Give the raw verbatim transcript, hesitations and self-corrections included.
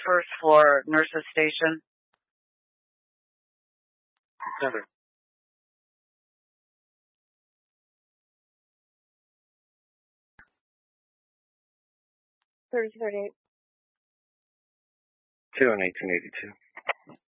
first floor nurses station. Center. thirty thirty-eight. Two and eighteen eighty-two.